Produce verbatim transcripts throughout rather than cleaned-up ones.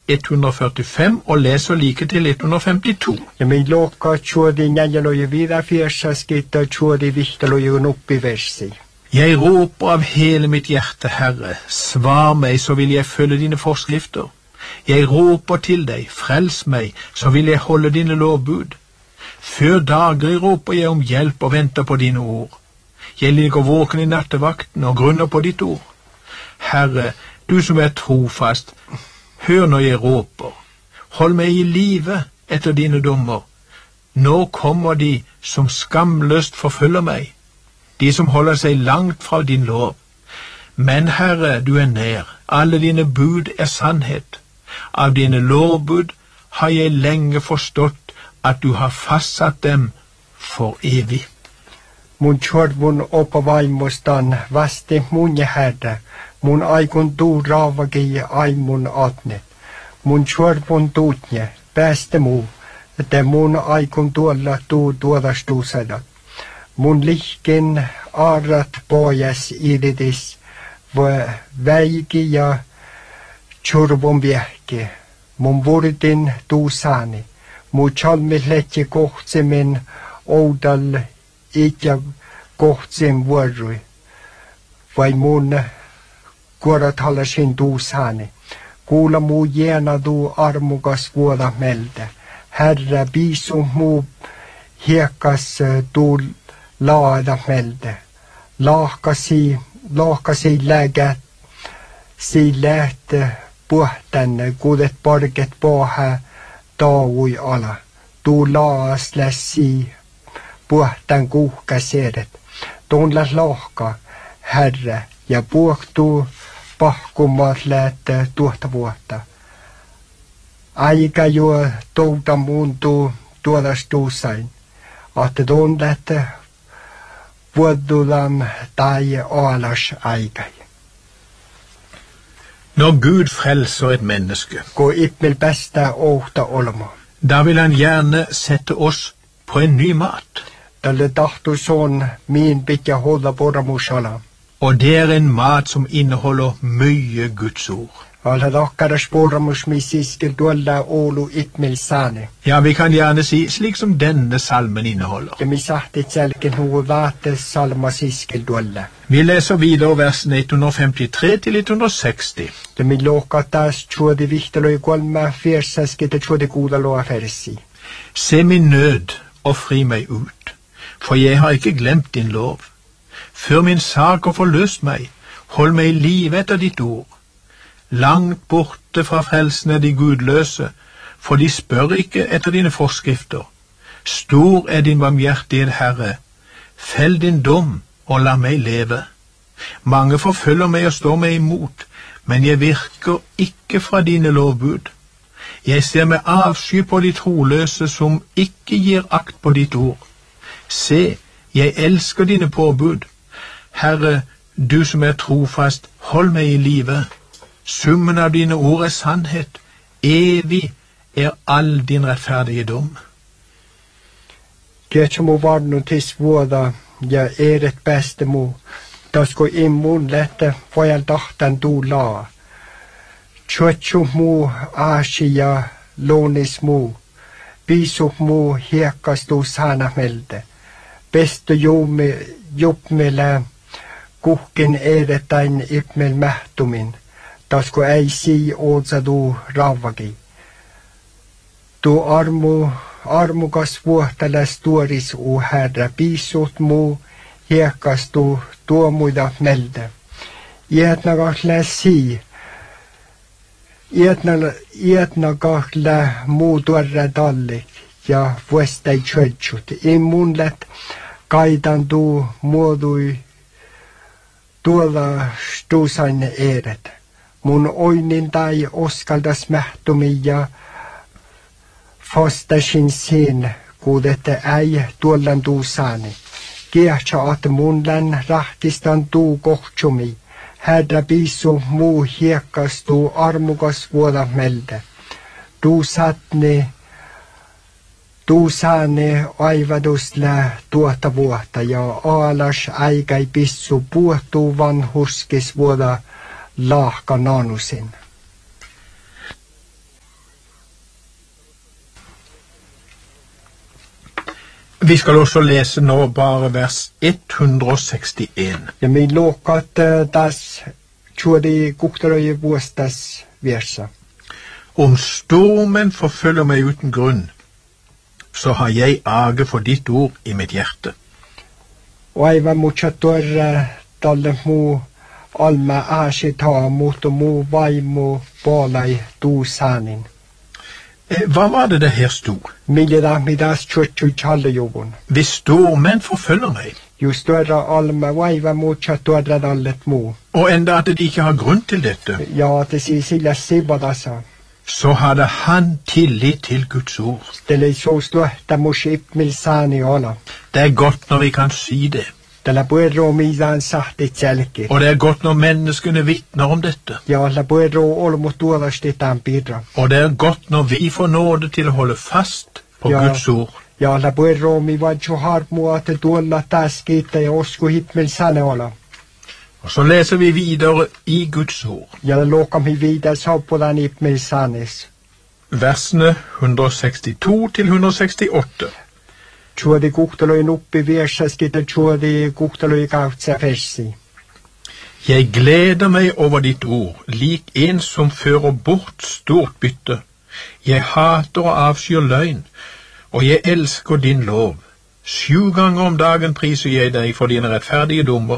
ett hundre førtifem og leser like til ett hundre femtito. Ja min lokka tjuodi njajaloje vidar fjersaskita tjuodi vihtaloje uppi versi. Jeg råper av hele mitt hjerte, Herre, svar meg, så vil jeg følge dine forskrifter. Jeg råper til deg, frels meg, så vil jeg holde dine lovbud. Før dager råper jeg om hjelp og venter på dine ord. Jeg ligger våken i nattevakten og grunner på ditt ord. Herre, du som er trofast, hør når jeg råper. Hold meg i live etter dine dommer. Nå kommer de som skamløst forfølger meg, de som holder seg langt fra din lov. Men Herre, du er nær, alle dine bud er sannhet. Av dine lovbud har jeg lenge forstått at du har fastsatt dem for evig. Mun tjordvun oppa vaimostan vasti mun ja Herre, mun aikun tuu raavagi aimun atnet. Mun tjordvun tuutnje, pääste muu, että mun aikun tuolla tuu tuodastuusadat. Mun lihken arrat pojas ididis, väiki ja tjorvun viehki. Mun vurdin tuusani, mun chalmilletji kohtsemin oudal itja kohtsin vuorui. Vai mun kuorat halasin tuusani. Kuula muu jäänä tuu armukas vuoda meltä. Herra viisu muu hiekkas tuu laada meltä. Lahkasi, lahkasi lägät, si lähtö puhtänne, kuudet parket paha taui ala. Tuu laas lässi puhtän kuhkasedet. Tuon lahka, Herra, ja puhtuu pahkumat lähtö tuota vuotta. Aika jo touta muuntuu tuodastuusain. Ahte tuon lähtö vuodulam tai alas aikai. Når Gud frelser et menneske, Gå ippel bästa ohta olma. da vil han gjerne sette oss på en ny mat. Tälle tahtu son min pitkä hålla pormusala. Og det er en mat som inneholder mye Guds ord. Alla takkaras pormus missiskel tuolla olu ippel sane. Ja, vi kan gjerne si slik som denne salmen inneholder. Ja misahtit selken huu vaate salma siskel tuolla. Vi leser videre versene ett hundre femtitre til ett hundre seksti. Ja min lohka taas tjuodi vihtaloi kolma fiersaskete tjuodi kuudaloa fersi. Se min nød og fri meg ut, for jeg har ikke glemt din lov. Før min sak og forløst meg, hold meg i live etter ditt ord. Langt borte fra frelsen er de gudløse, for de spør ikke etter dine forskrifter. Stor er din barmhjertighet, Herre. Fell din dom og la meg leve. Mange forfølger meg og står meg imot, men jeg virker ikke fra dine lovbud. Jeg ser med avsky på de troløse som ikke gir akt på ditt ord. Se, jeg elsker dine påbud. Herre, du som er trofast, hold meg i live. Summen av dine ord er sannhet. Evig er all din rettferdige dom. Tiedätkö varnu tis vuoda ja eret bäste mu. Tasko immun lähtä vajal tahtan tuu laa. Tjötsu mu aasi ja loonis mu. Piisu mu hiekkas tuu saana melte. Pesto juume jupmele kuhken edetain ipmel mähtumin. Tasko ei sii ootsa tuu raavagi. Tuu armu, armukas vuohteles tuoris u Herra, piisut muu hiekkas tuu tuomuida melde. Ietnagahle sii, ietnagahle muu tuorre tallik ja vuestei tjötsut. Immunlet kaidan tuu muodui tuolla stuusain eret. Mun oinin tai oskaldas mähtumi ja fastasin sin, kuudette äi tuollan tuusani. Kiehtsä at munlan rahtistan tuu kohtsumi. Herra piisu muu hiekkas tuu armukas vuoda melde. Tuusatni, tuusani aivadusla tuota vuotta ja aalas äikäi pissu puhtuu vanhurskis vuoda lahka nanusin. Vi skal også lese nå bare vers ett hundre sekstien. Ja min lokat das tjodi kuhtaröje vuostas versa. Om stormen forfølger meg uten grunn, så har jeg age for ditt ord i mitt hjerte. Og aivan muchator dalle mu alma aashita muto mu vaimo polai tu sanin. Eh, hva var det det her stod? Milida midas chuchu challejovun. Hvis stormen forfølger meg, Jo større alma vaiva muchator dallet mu. og enda at de ikke har grunn til dette, Ja, det sier silla sibadasa. så hadde han tillit til Guds ord. Dele så størta muship milsani ola. Det er godt når vi kan si det, Dela puero midan sahti tjälki. og det er godt når menneskene vitner om dette, Ja, la puero olmo tuodasti tämän pidra. og det er godt når vi får nåde til å holde fast på Ja. Guds ord. Ja, la puero mi vajo harmua te tuolla taas kiitta ja osku hitmel sane ola. Og så leser vi videre i Guds ord, Ja, la lokam hi vidar saupulan hitmel sanes. versene ett hundre sekstito til ett hundre sekstiåtte. Tuodi kuhtaloin uppi viersaskita tuodi kuhtaloin kautsa fersi. Jeg gleder meg over ditt ord, lik en som fører bort stort bytte. Jeg hater og avskyr løgn, og jeg elsker din lov. Sju ganger om dagen priser jeg deg for dine rettferdige dommer.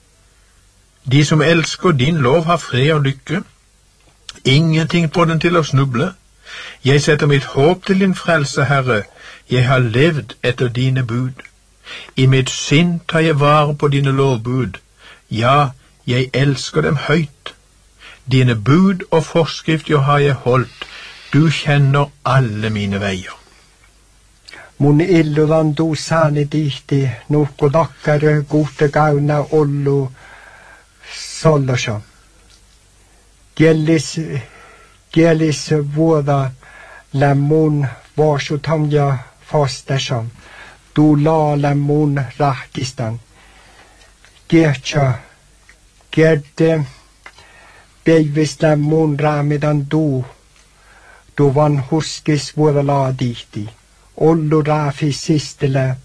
De som elsker din lov har fred og lykke. Ingenting på den til å snuble. Jeg setter mitt håp til din frelse, Herre. Jeg har levd etter dine bud. I mitt sinn tar jeg vare på dine lovbud. Ja, jeg elsker dem høyt. Dine bud og forskrifter har jeg holdt. Du kjenner alle mine veier. Mun illudan tu saani tihti nuhku takkare kuhta kauna ollu sollosa. Kielis, kielis vuoda lämmun vaasutam ja fastasam. Tu la lämmun rahkistan. Kiehtsa, kierte päivis lämmun raamidan tu. Tu vanhuskis vuoda laa tihti. Ollu raafis sistele,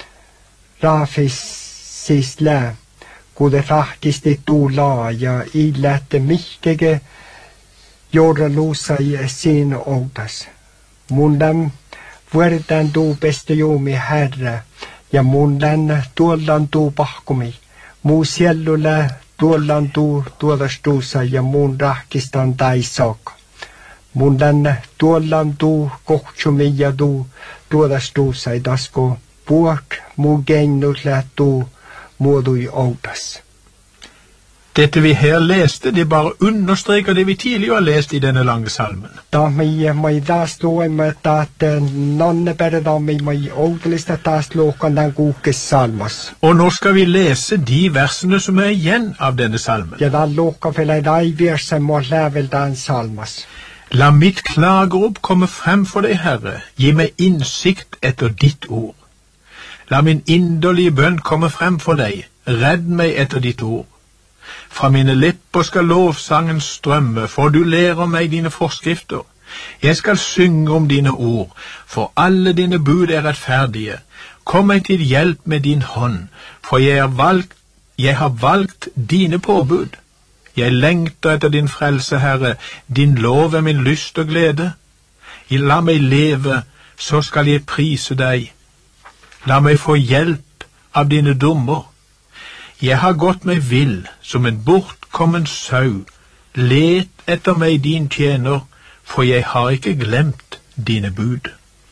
raafis sisle, kude rahkisti tuu laa ja illätte mihkege jorra luusai siin outas. Mun läm vuoritan tuu peste juumi herre ja mun län tuollan tuu pahkumi. Muu siellulle tuollan tuu tuodastuusa ja mun rahkistan taissaaka. Mun län tuollan tuu kohtsumi ja tuu tuodastuusa ei tasko puok muu gennulle tuu muodui outas. Dette vi her leste, det bare understreker det vi tidligere har lest i denne lange salmen. Da mi mai taas luemme, että nonne perda mi mai oudelista taas luokan den kukes salmas. Og nå skal vi lese de versene som er igjen av denne salmen. Ja da luokka vielä dai viersen må läveltään salmas. La mitt klagerop komme frem for deg, Herre. Gi meg innsikt etter ditt ord. La min inderlige bønn komme frem for deg. Redd meg etter ditt ord. Fra mine lepper skal lovsangen strømme, for du lærer meg dine forskrifter. Jeg skal synge om dine ord, for alle dine bud er rettferdige. Kom meg til hjelp med din hånd, for jeg, er valgt, jeg har valgt dine påbud. Jeg lengter etter din frelse, Herre, din lov er min lyst og glede. La meg leve, så skal jeg prise deg. La meg få hjelp av dine dommer. Jeg har gått meg vill som en bortkommen sau. Let etter meg din tjener, for jeg har ikke glemt dine bud.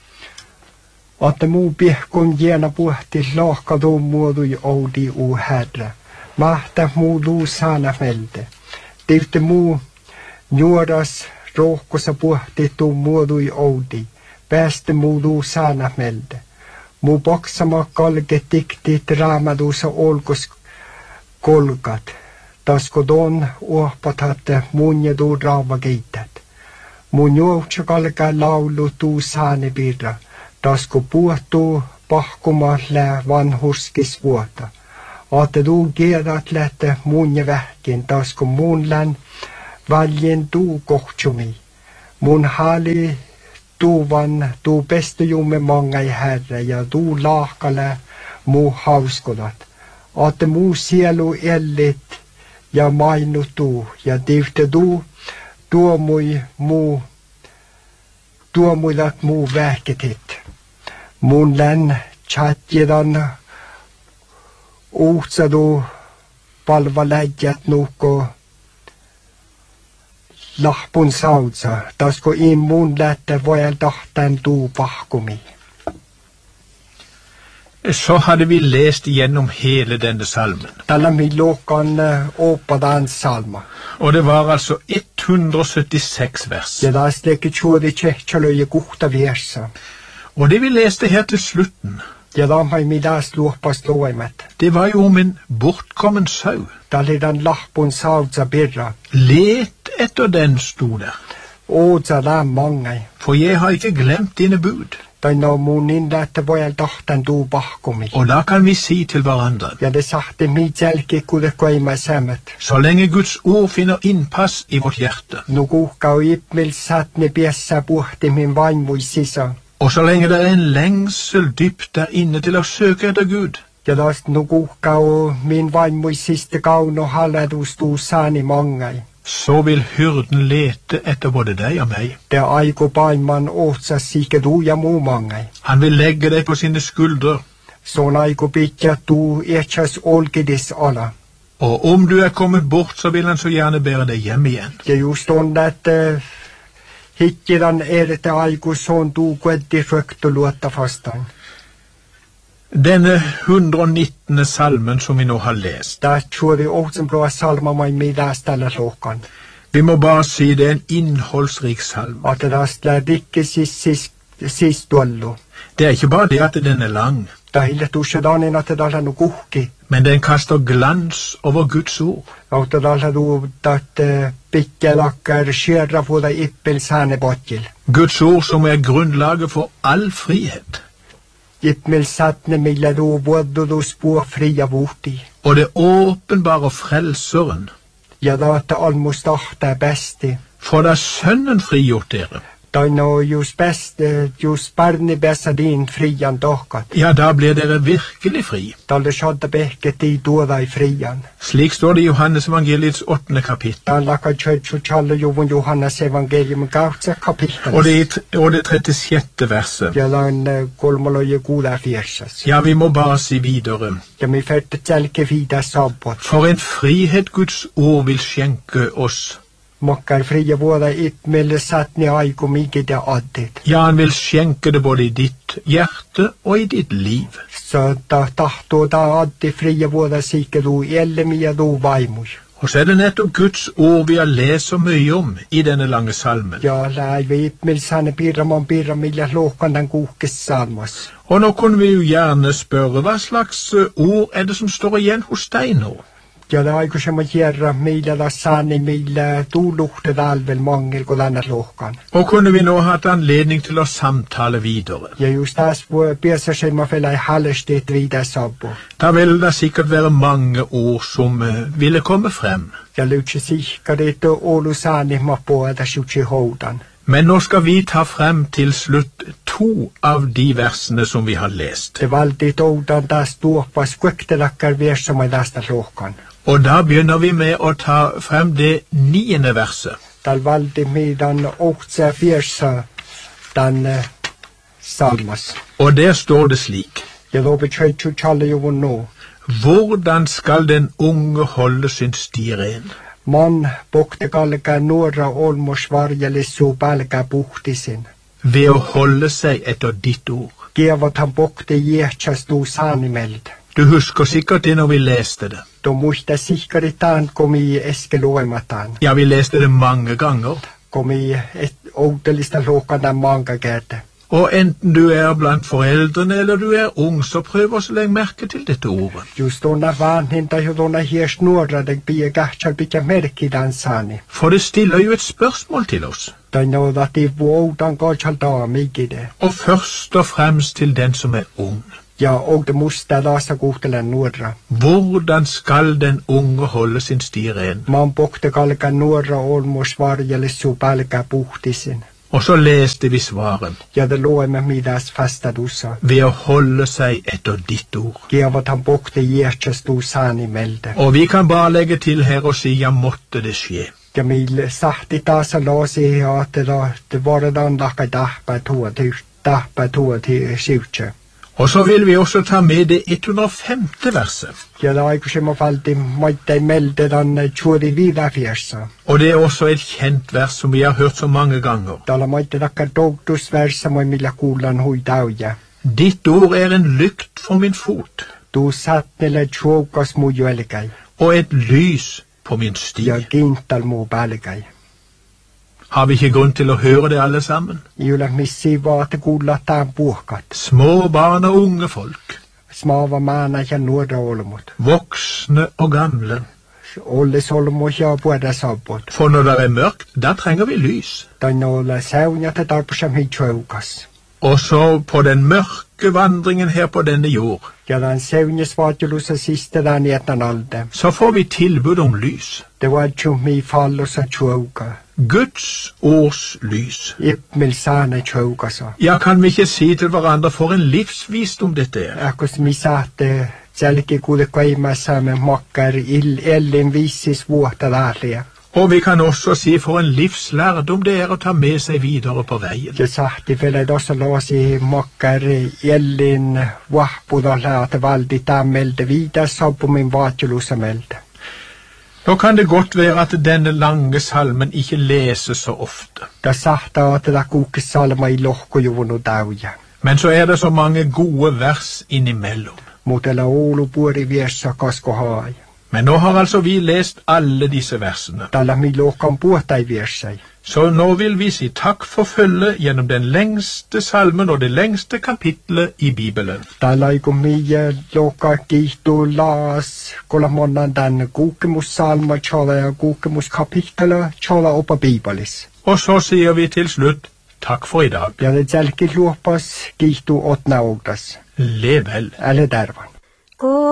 Att mu pihkon gena puhti laakadu muodui oudi u herre. Mahta mu luusana melde. Tivte mu nuoras rohkosa puhti tu muodui oudi. Pääste mu luusana melde. Mu boksama kalke tiktit raamaduusa olkos kolkat. Tasko don uohpatatte munjedu raavakeitat. Mun juoksa kalka laulu tuu saane pirra. Tasko puhtuu pahkumalle vanhuskis vuota. Aatte tuu kiedat lähte munje vähkin, tasko mun län väljen tuu kohtsumi. Mun hali du vann, du beste jo med många i Herre, ja, du lakale mu hauskolat. Att mu sielu ellit, ja mainu tu, ja divte du, tuo mui mu, tuo mui lat mu väketit. Mun län chatjedan, uutsa du palva läjät nuko, lahpun sautsa, tasko in mun lätte voel tahten tuu pahkumi. Så hadde vi lest gjennom hele denne salmen. Tällä mi luokan oppadan salma. Og det var altså ett hundre og syttiseks vers. Ja da stekke tjodi tjehtjalo ja kuhta viersa. Og det vi leste her til slutten, ja da mai mi das luoppas loimet. Det var jo om en bortkommen sau. Tällä den lahpun sautsa birra. Let etter den, sto der. Ootsa läm mangai. For jeg har ikke glemt dine bud. Tai no mun inlätte voel tahten tuu pahkumi. Og da kan vi si til hverandre, ja det sagte mi jälki kuule koima sämmet. Så lenge Guds ord finner innpass i vårt hjerte, no kuhkau ipmil satne piessä puhti min vaimui sisa. Og så lenge det er en lengsel dypt der inne til å søke etter Gud, ja taas no kuhkau min vaimui siste kauno halledus tuu saani mangai. Så vil hyrden lete etter både deg og meg. Det aiko paimman ootsa siike tuu ja muu mangai. Han vil legge deg på sine skuldre. Sån aiko pitja tuu etsas olkidis ala. Og om du er kommet bort, så vil han så gjerne bære deg hjem igjen. Ja just on että hikkidan erete aiko sån tuu kuetti røkt og luotta fastan. Denne hundre og nittende salmen som vi nå har lest, da tjori åtsenblå salma mai middag stella låkan. Vi må bare si det er en innholdsrik salm. At det da slår ikke sist, sist, sist duello. Det er ikke bare det at den er lang, da hillet usjedanen at det da er noe kuhki. men den kaster glans over Guds ord. At det da er noe at pikkelakker skjerra for deg ippelsane botjil. Guds ord som er grunnlaget for all frihet. Ippmel satne milla do voddo do spår fria vorti. Og det åpenbare frelseren. Ja da at almostahta er besti. For da sønnen frigjort dere. Da nå just beste, just barni bessa din frian dokat. Ja, da blir dere virkelig fri. Da det skjadde bekket i dåda i frian. Slik står det i Johannes evangeliets åttende kapittel. Da lakka kjøtt og kjalle jo von Johannes evangelium gautse kapittel. Og det, og det trettisjette verset. Ja, da en kolmoloje goda fjersas. Ja, vi må bare si videre. Ja, mi ferte tjelke vida sabbat. For en frihet Guds ord vil skjenke oss. Mokkar fria våra ippmelle satni aiko mige det addit. Ja, han vil skjenke det både i ditt hjerte og i ditt liv. Så da tahto da addi fria våra sike do elle mia do vaimur. Og så er det nettopp Guds ord vi har lest så mye om i denne lange salmen. Ja, lai vi ippmell sane birra man birra milla låkan den kokes salmas. Og nå kunne vi jo gjerne spørre, hva slags ord er det som står igjen hos deg nå? Ja, det aiko som å gjøre milla da sani milla du lukte dalvel mangel og denne låkan. Og kunne vi nå hatt anledning til å samtale videre? Ja, just das besa seg ma fella i halvestet videre sabbo. Da vil det sikkert være mange ord som uh, ville komme frem. Ja, lutse sikkert etter olu sani ma på at det sjukje hodan. Men nå skal vi ta frem til slutt to av de versene som vi har lest. Det valgte odan da ståpa skvektelakkar vers som er dasta låkan. Og da begynner vi med å ta frem det niende verset. Da valgte vi den åkse fjersa den uh, salmas. Og der står det slik. Jeg lover kjøyt og kjalle jo nå. Hvordan skal den unge holde sin sti ren? Man bokte galga nåra olmos varjale så balga bukti sin. Ved å holde seg etter ditt ord. Gevat han bokte gjertjas do sanimeld. Du husker sikkert det når vi leste det. Da måste sikkert etan kom i eskeloematan. Ja, vi leste det mange ganger. Kom i et odelista låkan der mange gerte. Og enten du er blant foreldrene eller du er ung, så prøv å legge merke til dette ordet. Just donna vanhinta jo donna her snurra deg bie gachal bikja merke i den sani. For det stiller jo et spørsmål til oss. Da nå at i vådan gachal da mig i det. Og først og fremst til den som er ung. Ja, og det måste lasa gotela nordra. Hvordan skal den unge holde sin sti ren? Man bokte galga nordra olmos varjale så balga bukti sin. Og så leste vi svaren. Ja, det lå med midas fasta dosa. Ved å holde seg etter ditt ord. Gevat han bokte hjertet stod sann i melde. Og vi kan bare legge til her og si, ja, måtte det skje. Jamil sagt i dag så la seg at det var den lakka dahpa toa til dahpa toa til sjutje. Og så vil vi også ta med det hundre og femte verset. Ja, da er ikke må falde måtte melde den tjori vida fjersa. Og det er også et kjent vers som vi har hørt så mange ganger. Da la måtte lakka dogtus versa må milla kulan hui dauja. Ditt ord er en lykt for min fot. Du satt nele tjokas mu juelgai. Og et lys på min sti. Ja, gintal mu balgai. Har vi ikke grunn til å høre det alle sammen? Jula missi var til gula ta burkat. Små barn og unge folk. Smava mana ja nuoda olemot. Voksne og gamle. Olle solomot ja både sabbot. For når det er mørkt, da trenger vi lys. Da nåla saunja til darpa som hit tjaukas. Og så på den mørke vandringen her på denne jord. Ja, den saunja svartjelusa siste den etan alde. Så får vi tilbud om lys. Det var tjumi fall og sa tjauka. Guds års lys. Ippmil sana tjaukasa. Ja, kan vi ikke si til hverandre for en livsvisdom dette er? Akkos mi saate, selke kude kaimassa med makkar ill ellin visis vuotta lærlige. Og vi kan også si for en livslærdom det er å ta med seg videre på veien. Det sagt i fjellet også la si makkar ellin vahpudalla at valdi tammelde videre så på min vatjelusa melde. Nå kan det godt være at denne lange salmen ikke leses så ofte. Det sagt at det koke salma i lokko jo no dauja. Men så er det så mange gode vers innimellom. Mot eller olo bor i versa kasko hai. Men nå har altså vi lest alle disse versene. Dalla mi lokan båta i versai. Så nå vil vi si takk for følge gjennom den lengste salmen og det lengste kapitlet i Bibelen. Dalla i gomie loka gito las kolamonan den gokemus salma tjala gokemus kapitlet tjala oppa Bibelis. Og så sier vi til slutt takk for i dag. Ja, det selke lopas gito åtna ogdas. Lev vel. Eller dervan.